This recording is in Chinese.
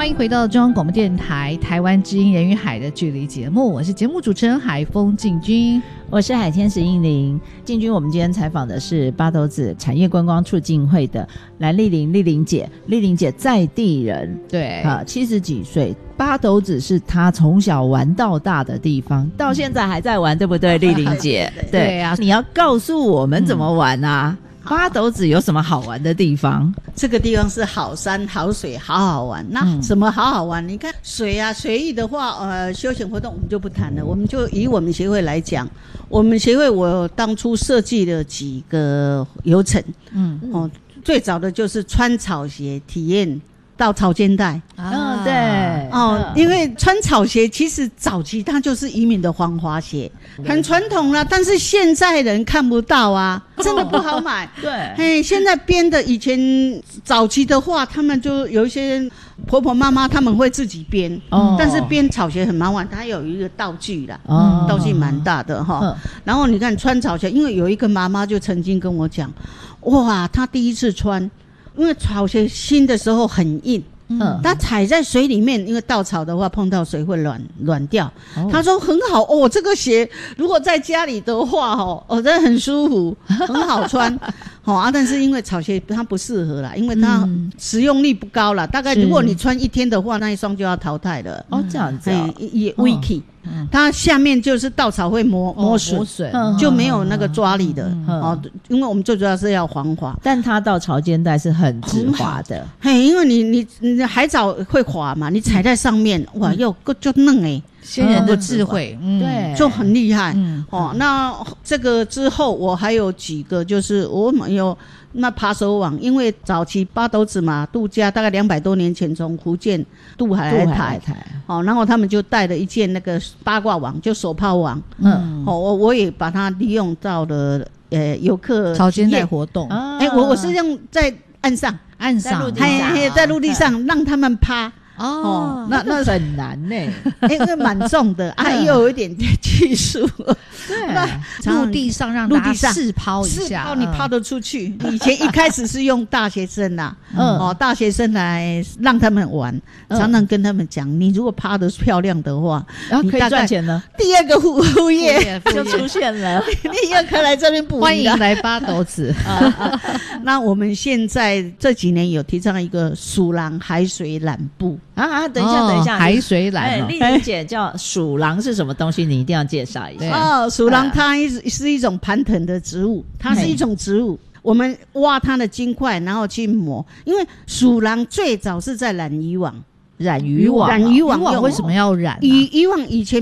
欢迎回到中央广播电台台湾之音人与海的距离节目，我是节目主持人海峰静君， 我是海天使应玲。静君，我们今天采访的是八斗子产业观光促进会的蓝丽玲，丽玲姐在地人， 对 70几岁，八斗子是她从小玩到大的地方，到现在还在玩，对不对，丽玲姐？ 对啊， 你要告诉我们怎么玩啊？八斗子有什么好玩的地方？ 这个地方是好山好水好好玩。那什么好好玩？你看水啊，水域的话，休闲活动我们就不谈了，我们就以我们协会来讲，我们协会我当初设计了几个游程，最早的就是穿草鞋体验到潮间带。 对因为穿草鞋其实早期它就是移民的黄花鞋，很传统啦，但是现在人看不到啊，真的不好买。 对， 现在编的，以前早期的话，他们就有一些婆婆妈妈他们会自己编，但是编草鞋很麻烦，它有一个道具啦，道具蛮大的哈。然后你看穿草鞋，因为有一个妈妈就曾经跟我讲，哇，她第一次穿，因为草鞋新的时候很硬。他踩在水里面，因为稻草的话碰到水会软掉。他说很好哦，这个鞋如果在家里的话真的很舒服，很好穿。但是因为草鞋它不适合啦，因为它实用力不高啦。大概如果你穿一天的话，那一双就要淘汰了。 这样子也 wiki。它下面就是稻草会磨损，就没有那个抓力的。因为我们最主要是要防滑， 但它到潮间带是很直滑的。 因为你海藻会滑嘛，你踩在上面，哇，又就嫩先人的智慧， 对， 就很厉害。那这个之后我还有几个，就是我们有那爬手网，因为早期八斗子嘛度假，大概200多年前从福建渡海来台，然后他们就带了一件那个八卦网，就手抛网，我也把它利用到了游客潮间带活动。 我是用在岸上，在陆地上让他们趴。 那很难呢， 那蛮重的，又有一点技术。 对，陆地上让大家试抛一下， 你抛得出去。以前一开始是用大学生啦，大学生来让他们玩，常常跟他们讲，你如果趴得漂亮的话， 你可以赚钱了。 第二个副业就出现了， 你也可以来这边捕鱼。 欢迎来八斗子。 那我们现在这几年有提倡一个鼠狼海水缆步。 等一下， 海水缆。 丽玲姐叫鼠狼是什么东西？你一定要介绍一下。 鼠狼它是一种盘藤的植物，它是一种植物。我们挖它的茎块，然后去磨。因为鼠狼最早是在染渔网为什么要染？ 渔网以前